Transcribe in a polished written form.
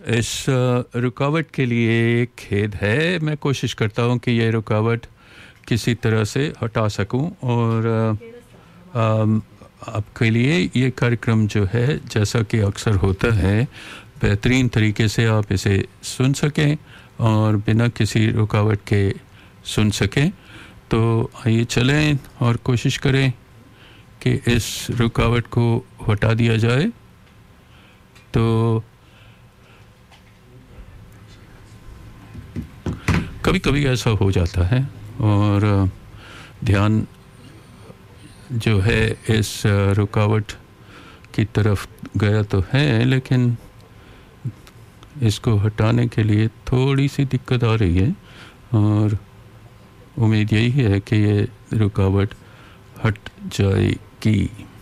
इस रुकावट के लिए खेद है। मैं कोशिश करता हूँ कि ये रुकावट किसी तरह से हटा सकूं और आपके लिए ये कार्यक्रम जो है जैसा कि अक्सर होता है बेहतरीन तरीके से आप इसे सुन सकें और बिना किसी रुकावट के सुन सकें। तो आइए चलें और कोशिश करें कि इस रुकावट को हटा दिया जाए। तो कभी-कभी ऐसा हो जाता है और ध्यान जो है इस रुकावट की तरफ गया तो है, लेकिन इसको हटाने के लिए थोड़ी सी दिक्कत आ रही है और उम्मीद यही है कि ये रुकावट हट जाएगी।